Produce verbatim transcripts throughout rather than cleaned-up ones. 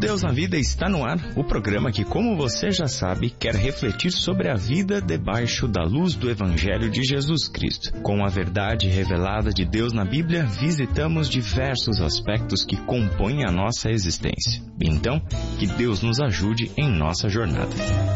Deus na Vida está no ar, o programa que, como você já sabe, quer refletir sobre a vida debaixo da luz do Evangelho de Jesus Cristo. Com a verdade revelada de Deus na Bíblia, visitamos diversos aspectos que compõem a nossa existência. Então, que Deus nos ajude em nossa jornada.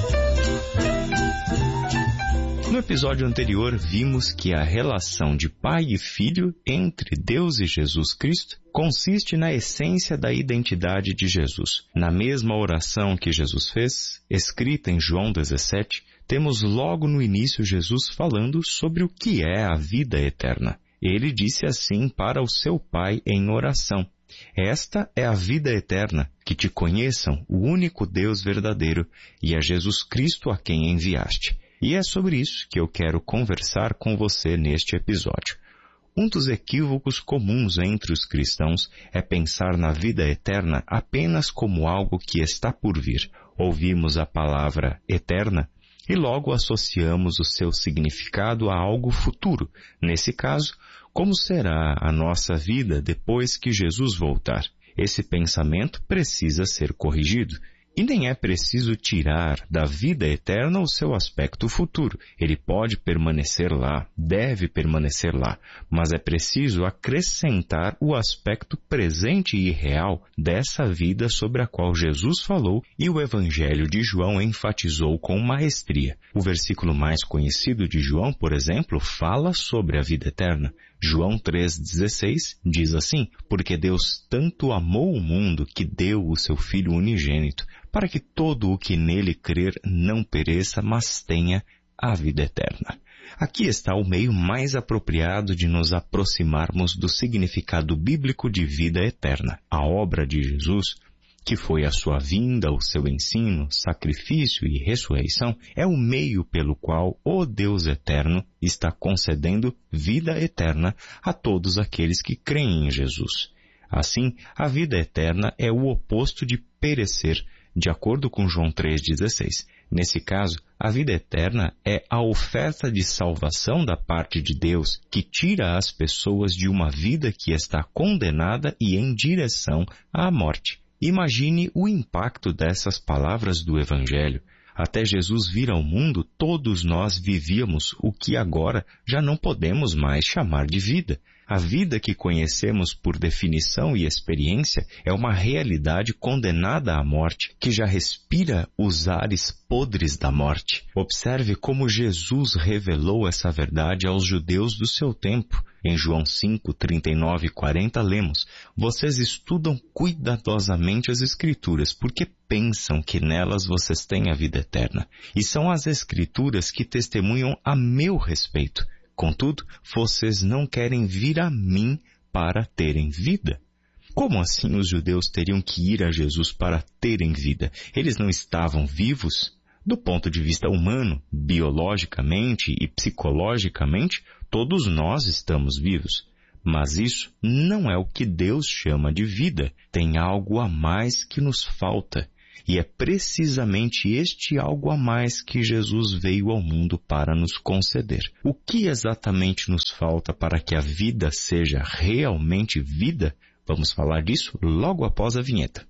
No episódio anterior, vimos que a relação de pai e filho entre Deus e Jesus Cristo consiste na essência da identidade de Jesus. Na mesma oração que Jesus fez, escrita em João dezessete, temos logo no início Jesus falando sobre o que é a vida eterna. Ele disse assim para o seu Pai em oração: "Esta é a vida eterna, que te conheçam, o único Deus verdadeiro, e a Jesus Cristo a quem enviaste." E é sobre isso que eu quero conversar com você neste episódio. Um dos equívocos comuns entre os cristãos é pensar na vida eterna apenas como algo que está por vir. Ouvimos a palavra eterna e logo associamos o seu significado a algo futuro. Nesse caso, como será a nossa vida depois que Jesus voltar? Esse pensamento precisa ser corrigido. E nem é preciso tirar da vida eterna o seu aspecto futuro. Ele pode permanecer lá, deve permanecer lá, mas é preciso acrescentar o aspecto presente e real dessa vida sobre a qual Jesus falou e o Evangelho de João enfatizou com maestria. O versículo mais conhecido de João, por exemplo, fala sobre a vida eterna. João três dezesseis diz assim: "Porque Deus tanto amou o mundo que deu o seu Filho unigênito, para que todo o que nele crer não pereça, mas tenha a vida eterna." Aqui está o meio mais apropriado de nos aproximarmos do significado bíblico de vida eterna. A obra de Jesus, que foi a sua vinda, o seu ensino, sacrifício e ressurreição, é o meio pelo qual o Deus eterno está concedendo vida eterna a todos aqueles que creem em Jesus. Assim, a vida eterna é o oposto de perecer, de acordo com João três dezesseis. Nesse caso, a vida eterna é a oferta de salvação da parte de Deus que tira as pessoas de uma vida que está condenada e em direção à morte. Imagine o impacto dessas palavras do Evangelho. Até Jesus vir ao mundo, todos nós vivíamos o que agora já não podemos mais chamar de vida. A vida que conhecemos por definição e experiência é uma realidade condenada à morte, que já respira os ares podres da morte. Observe como Jesus revelou essa verdade aos judeus do seu tempo. Em João cinco, trinta e nove e quarenta lemos: "Vocês estudam cuidadosamente as Escrituras, porque pensam que nelas vocês têm a vida eterna. E são as Escrituras que testemunham a meu respeito. Contudo, vocês não querem vir a mim para terem vida." Como assim os judeus teriam que ir a Jesus para terem vida? Eles não estavam vivos? Do ponto de vista humano, biologicamente e psicologicamente, todos nós estamos vivos. Mas isso não é o que Deus chama de vida. Tem algo a mais que nos falta. E é precisamente este algo a mais que Jesus veio ao mundo para nos conceder. O que exatamente nos falta para que a vida seja realmente vida? Vamos falar disso logo após a vinheta.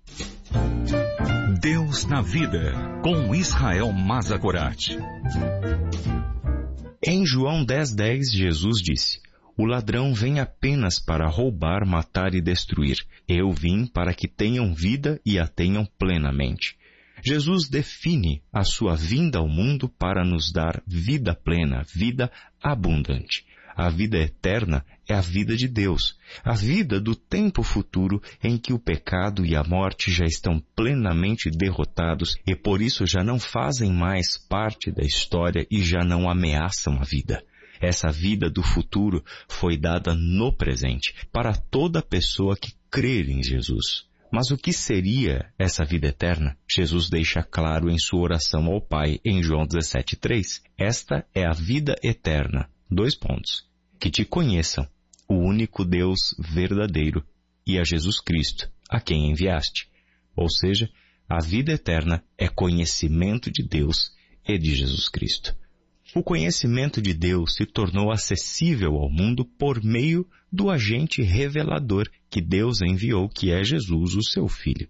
Deus na Vida, com Israel Mazakorati. Em João dez, dez, Jesus disse: "O ladrão vem apenas para roubar, matar e destruir. Eu vim para que tenham vida e a tenham plenamente." Jesus define a sua vinda ao mundo para nos dar vida plena, vida abundante. A vida eterna é a vida de Deus, a vida do tempo futuro em que o pecado e a morte já estão plenamente derrotados e por isso já não fazem mais parte da história e já não ameaçam a vida. Essa vida do futuro foi dada no presente para toda pessoa que crer em Jesus. Mas o que seria essa vida eterna? Jesus deixa claro em sua oração ao Pai em João dezessete, três. "Esta é a vida eterna." Dois pontos. "Que te conheçam, o único Deus verdadeiro, e a Jesus Cristo, a quem enviaste." Ou seja, a vida eterna é conhecimento de Deus e de Jesus Cristo. O conhecimento de Deus se tornou acessível ao mundo por meio do agente revelador que Deus enviou, que é Jesus, o seu Filho.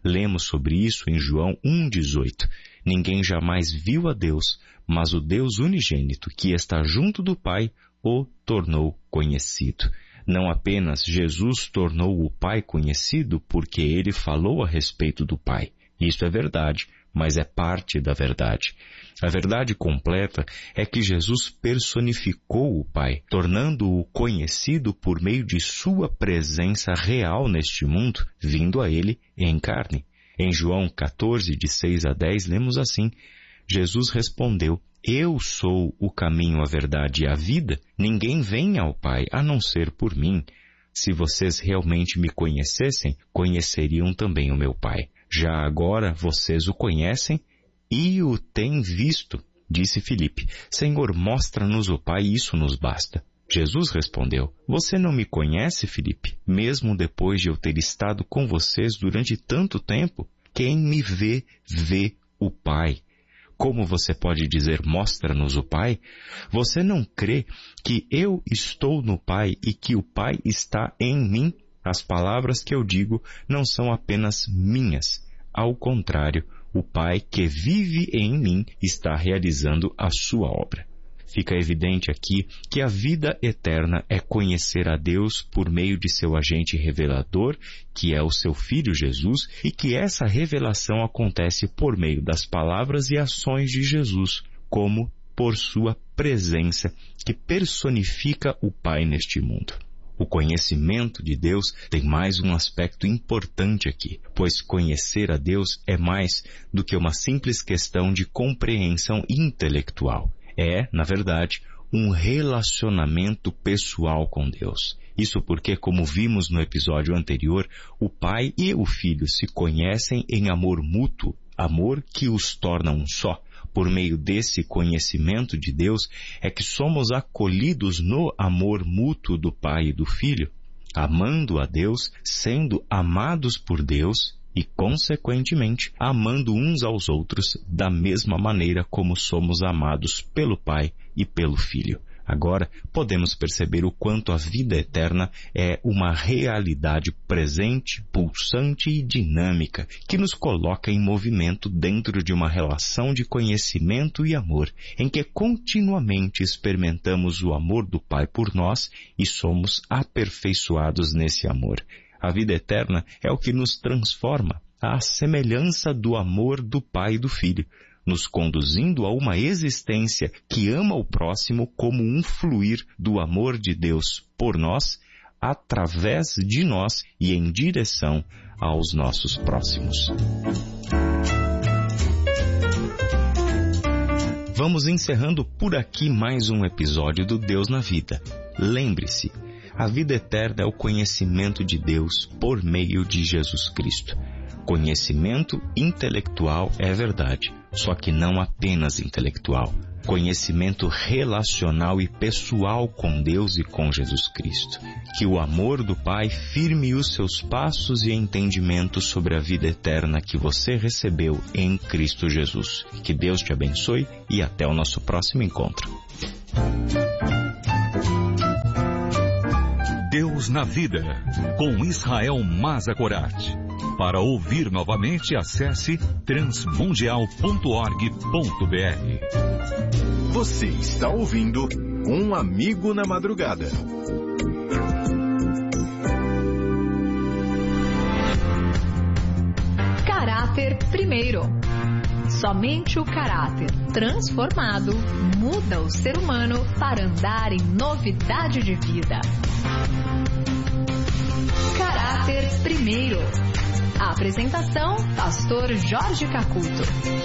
Lemos sobre isso em João um, dezoito. Ninguém jamais viu a Deus, mas o Deus unigênito, que está junto do Pai, o tornou conhecido. Não apenas Jesus tornou o Pai conhecido porque ele falou a respeito do Pai. Isso é verdade, mas é parte da verdade. A verdade completa é que Jesus personificou o Pai, tornando-o conhecido por meio de sua presença real neste mundo, vindo a ele em carne. Em João quatorze, de seis a dez, lemos assim: Jesus respondeu: Eu sou o caminho, a verdade e a vida. Ninguém vem ao Pai a não ser por mim. Se vocês realmente me conhecessem, conheceriam também o meu Pai. Já agora vocês o conhecem e o têm visto. Disse Filipe: Senhor, mostra-nos o Pai, isso nos basta. Jesus respondeu: Você não me conhece, Filipe, mesmo depois de eu ter estado com vocês durante tanto tempo? Quem me vê, vê o Pai. Como você pode dizer, mostra-nos o Pai? Você não crê que eu estou no Pai e que o Pai está em mim? As palavras que eu digo não são apenas minhas. Ao contrário, o Pai que vive em mim está realizando a sua obra. Fica evidente aqui que a vida eterna é conhecer a Deus por meio de seu agente revelador, que é o seu Filho Jesus, e que essa revelação acontece por meio das palavras e ações de Jesus, como por sua presença, que personifica o Pai neste mundo. O conhecimento de Deus tem mais um aspecto importante aqui, pois conhecer a Deus é mais do que uma simples questão de compreensão intelectual. É, na verdade, um relacionamento pessoal com Deus. Isso porque, como vimos no episódio anterior, o Pai e o Filho se conhecem em amor mútuo, amor que os torna um só. Por meio desse conhecimento de Deus é que somos acolhidos no amor mútuo do Pai e do Filho, amando a Deus, sendo amados por Deus e, consequentemente, amando uns aos outros da mesma maneira como somos amados pelo Pai e pelo Filho. Agora, podemos perceber o quanto a vida eterna é uma realidade presente, pulsante e dinâmica, que nos coloca em movimento dentro de uma relação de conhecimento e amor, em que continuamente experimentamos o amor do Pai por nós e somos aperfeiçoados nesse amor. A vida eterna é o que nos transforma à semelhança do amor do Pai e do Filho, nos conduzindo a uma existência que ama o próximo como um fluir do amor de Deus por nós, através de nós e em direção aos nossos próximos. Vamos encerrando por aqui mais um episódio do Deus na Vida. Lembre-se, a vida eterna é o conhecimento de Deus por meio de Jesus Cristo. Conhecimento intelectual é verdade, só que não apenas intelectual. Conhecimento relacional e pessoal com Deus e com Jesus Cristo. Que o amor do Pai firme os seus passos e entendimento sobre a vida eterna que você recebeu em Cristo Jesus. Que Deus te abençoe e até o nosso próximo encontro. Deus na Vida, com Israel Mazakorat. Para ouvir novamente, acesse transmundial ponto org ponto br. Você está ouvindo Um Amigo na Madrugada. Caráter primeiro. Somente o caráter transformado muda o ser humano para andar em novidade de vida. Caráter primeiro. A apresentação, pastor Jorge Cacuto.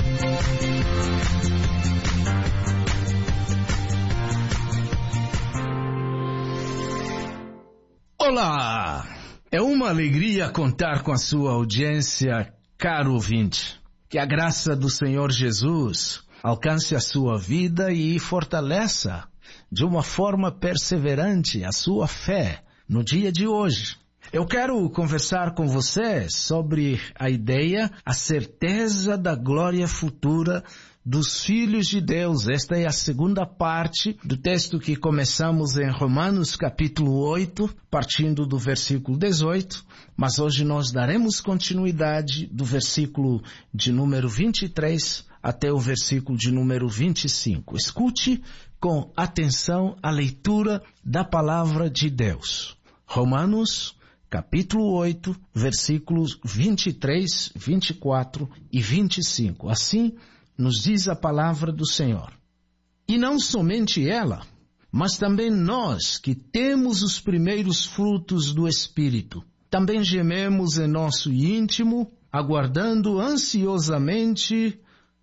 Olá! É uma alegria contar com a sua audiência, caro ouvinte. Que a graça do Senhor Jesus alcance a sua vida e fortaleça de uma forma perseverante a sua fé no dia de hoje. Eu quero conversar com você sobre a ideia, a certeza da glória futura dos filhos de Deus. Esta é a segunda parte do texto que começamos em Romanos capítulo oito, partindo do versículo dezoito, mas hoje nós daremos continuidade do versículo de número vinte e três até o versículo de número vinte e cinco. Escute com atenção a leitura da palavra de Deus. Romanos capítulo oito, versículos vinte e três, vinte e quatro e vinte e cinco. Assim nos diz a palavra do Senhor. E não somente ela, mas também nós que temos os primeiros frutos do Espírito, também gememos em nosso íntimo, aguardando ansiosamente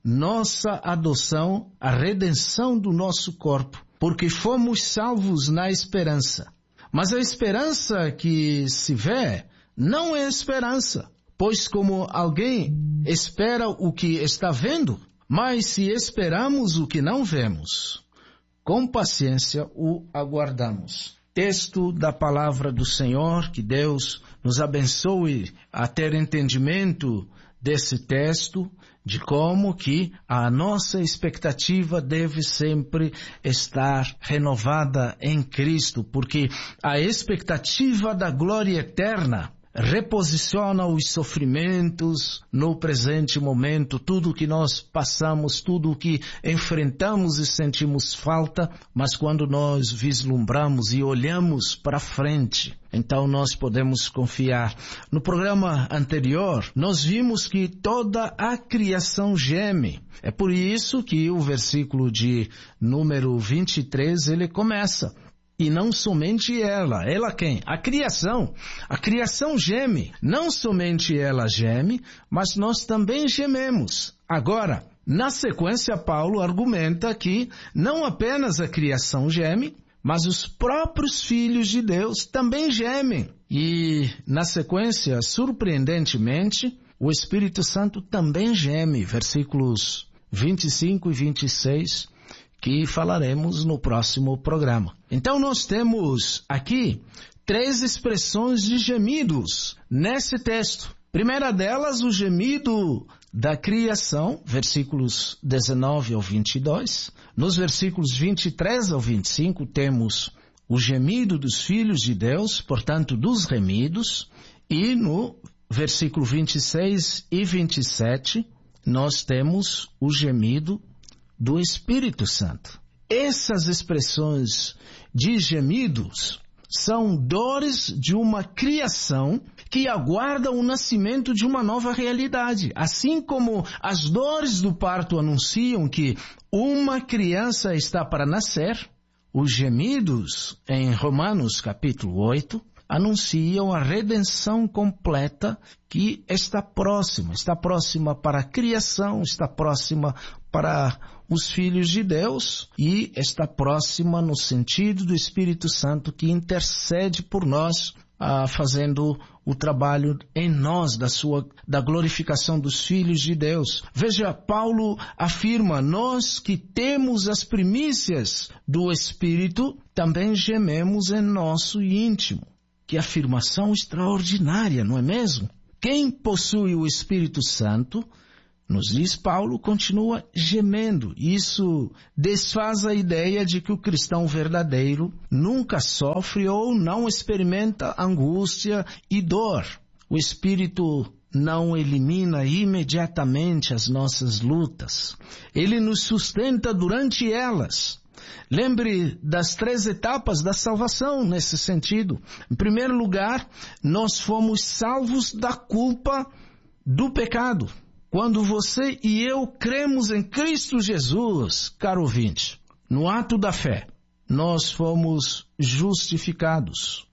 nossa adoção, a redenção do nosso corpo, porque fomos salvos na esperança. Mas a esperança que se vê não é esperança, pois como alguém espera o que está vendo, mas se esperamos o que não vemos, com paciência o aguardamos. Texto da palavra do Senhor, que Deus nos abençoe a ter entendimento desse texto, de como que a nossa expectativa deve sempre estar renovada em Cristo, porque a expectativa da glória eterna reposiciona os sofrimentos no presente momento, tudo que nós passamos, tudo que enfrentamos e sentimos falta, mas quando nós vislumbramos e olhamos para frente, então nós podemos confiar. No programa anterior, nós vimos que toda a criação geme. É por isso que o versículo de número vinte e três, ele começa. E não somente ela. Ela quem? A criação. A criação geme. Não somente ela geme, mas nós também gememos. Agora, na sequência, Paulo argumenta que não apenas a criação geme, mas os próprios filhos de Deus também gemem. E, na sequência, surpreendentemente, o Espírito Santo também geme. Versículos vinte e cinco e vinte e seis, que falaremos no próximo programa. Então nós temos aqui três expressões de gemidos nesse texto. Primeira delas, o gemido da criação, versículos dezenove ao vinte e dois. Nos versículos vinte e três ao vinte e cinco temos o gemido dos filhos de Deus, portanto dos remidos. E no versículo vinte e seis e vinte e sete nós temos o gemido do Espírito Santo. Essas expressões de gemidos são dores de uma criação que aguarda o nascimento de uma nova realidade. Assim como as dores do parto anunciam que uma criança está para nascer, os gemidos em Romanos capítulo oito anunciam a redenção completa que está próxima, está próxima para a criação, está próxima para os filhos de Deus e está próxima no sentido do Espírito Santo que intercede por nós, ah, fazendo o trabalho em nós da sua, da glorificação dos filhos de Deus. Veja, Paulo afirma, nós que temos as primícias do Espírito, também gememos em nosso íntimo. Que afirmação extraordinária, não é mesmo? Quem possui o Espírito Santo, nos diz Paulo, continua gemendo. Isso desfaz a ideia de que o cristão verdadeiro nunca sofre ou não experimenta angústia e dor. O Espírito não elimina imediatamente as nossas lutas. Ele nos sustenta durante elas. Lembre das três etapas da salvação nesse sentido. Em primeiro lugar, nós fomos salvos da culpa do pecado. Quando você e eu cremos em Cristo Jesus, caro ouvinte, no ato da fé, nós fomos justificados.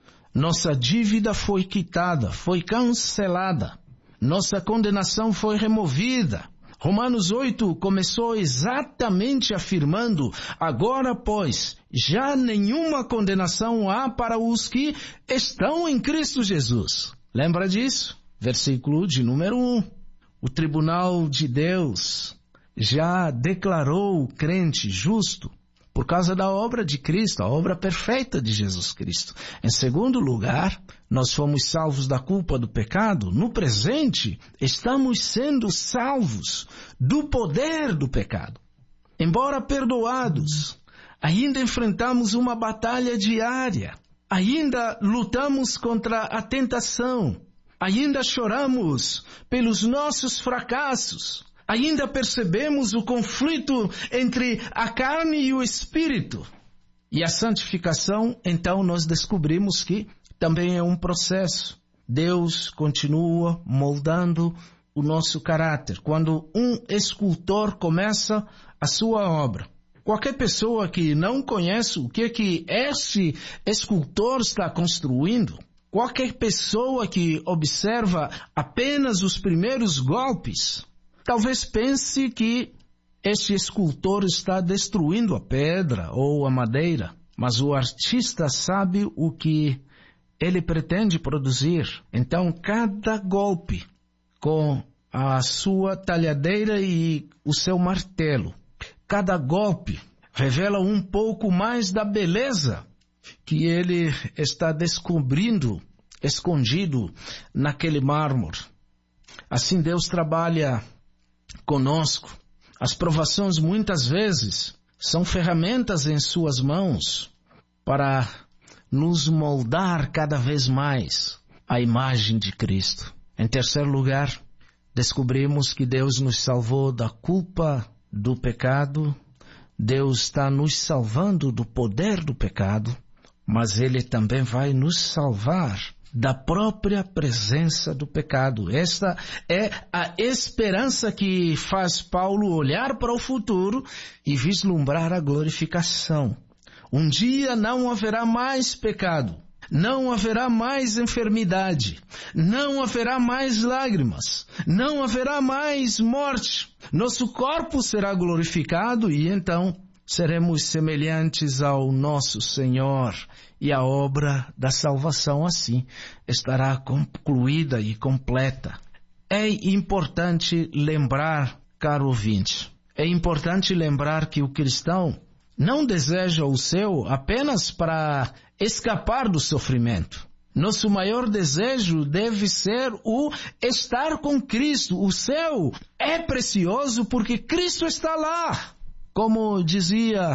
Nossa dívida foi quitada, foi cancelada. Nossa condenação foi removida. Romanos oito começou exatamente afirmando, agora, pois, já nenhuma condenação há para os que estão em Cristo Jesus. Lembra disso? Versículo de número um. O tribunal de Deus já declarou o crente justo por causa da obra de Cristo, a obra perfeita de Jesus Cristo. Em segundo lugar, nós fomos salvos da culpa do pecado. No presente, estamos sendo salvos do poder do pecado. Embora perdoados, ainda enfrentamos uma batalha diária. Ainda lutamos contra a tentação. Ainda choramos pelos nossos fracassos. Ainda percebemos o conflito entre a carne e o espírito. E a santificação, então, nós descobrimos que também é um processo. Deus continua moldando o nosso caráter. Quando um escultor começa a sua obra, qualquer pessoa que não conhece o que, que esse escultor está construindo, qualquer pessoa que observa apenas os primeiros golpes, talvez pense que este escultor está destruindo a pedra ou a madeira, mas o artista sabe o que ele pretende produzir. Então, cada golpe com a sua talhadeira e o seu martelo, cada golpe revela um pouco mais da beleza que ele está descobrindo, escondido naquele mármore. Assim Deus trabalha conosco. As provações muitas vezes são ferramentas em suas mãos para nos moldar cada vez mais à imagem de Cristo. Em terceiro lugar, descobrimos que Deus nos salvou da culpa do pecado. Deus está nos salvando do poder do pecado, mas Ele também vai nos salvar da própria presença do pecado. Esta é a esperança que faz Paulo olhar para o futuro e vislumbrar a glorificação. Um dia não haverá mais pecado, não haverá mais enfermidade, não haverá mais lágrimas, não haverá mais morte. Nosso corpo será glorificado e então seremos semelhantes ao nosso Senhor. E a obra da salvação assim estará concluída e completa. É importante lembrar, caro ouvinte, é importante lembrar que o cristão não deseja o céu apenas para escapar do sofrimento. Nosso maior desejo deve ser o estar com Cristo. O céu é precioso porque Cristo está lá. Como dizia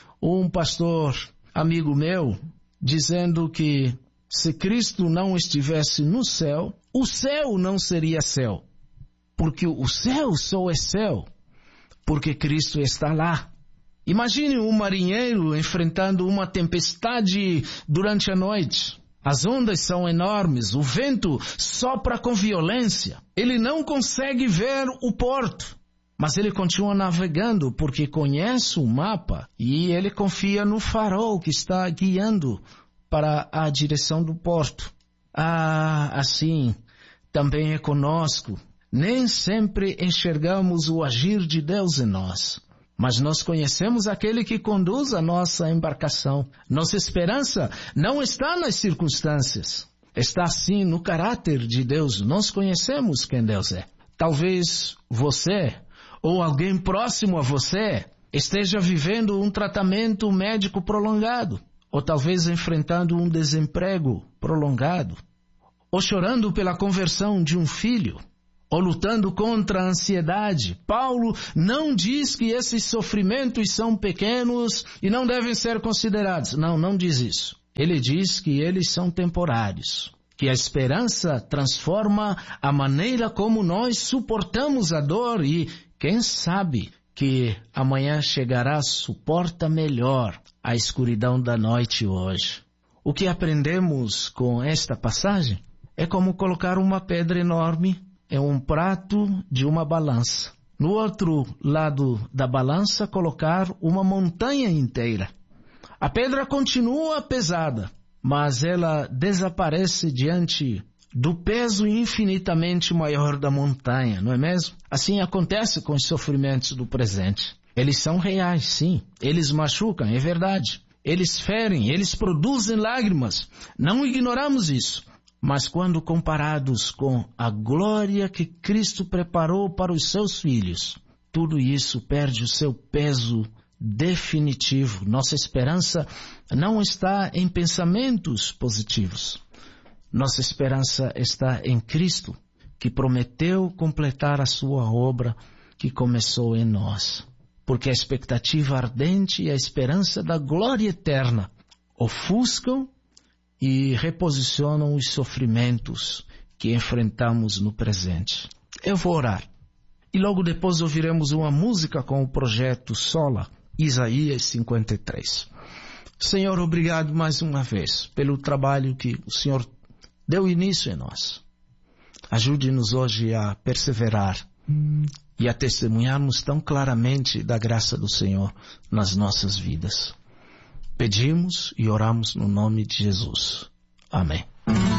um pastor amigo meu, dizendo que se Cristo não estivesse no céu, o céu não seria céu. Porque o céu só é céu porque Cristo está lá. Imagine um marinheiro enfrentando uma tempestade durante a noite. As ondas são enormes, o vento sopra com violência. Ele não consegue ver o porto, mas ele continua navegando porque conhece o mapa e ele confia no farol que está guiando para a direção do porto. Ah, assim também é conosco. Nem sempre enxergamos o agir de Deus em nós, mas nós conhecemos aquele que conduz a nossa embarcação. Nossa esperança não está nas circunstâncias, está sim no caráter de Deus. Nós conhecemos quem Deus é. Talvez você ou alguém próximo a você esteja vivendo um tratamento médico prolongado, ou talvez enfrentando um desemprego prolongado, ou chorando pela conversão de um filho, ou lutando contra a ansiedade. Paulo não diz que esses sofrimentos são pequenos e não devem ser considerados. Não, não diz isso. Ele diz que eles são temporários, que a esperança transforma a maneira como nós suportamos a dor e, quem sabe, que amanhã chegará, suporta melhor a escuridão da noite hoje. O que aprendemos com esta passagem é como colocar uma pedra enorme em um prato de uma balança. No outro lado da balança, colocar uma montanha inteira. A pedra continua pesada, mas ela desaparece diante do peso infinitamente maior da montanha, não é mesmo? Assim acontece com os sofrimentos do presente. Eles são reais, sim. Eles machucam, é verdade. Eles ferem, eles produzem lágrimas. Não ignoramos isso. Mas quando comparados com a glória que Cristo preparou para os seus filhos, tudo isso perde o seu peso definitivo. Nossa esperança não está em pensamentos positivos. Nossa esperança está em Cristo, que prometeu completar a sua obra que começou em nós. Porque a expectativa ardente e a esperança da glória eterna ofuscam e reposicionam os sofrimentos que enfrentamos no presente. Eu vou orar. E logo depois ouviremos uma música com o projeto Sola, Isaías cinquenta e três. Senhor, obrigado mais uma vez pelo trabalho que o Senhor deu início em nós. Ajude-nos hoje a perseverar e a testemunharmos tão claramente da graça do Senhor nas nossas vidas. Pedimos e oramos no nome de Jesus. Amém.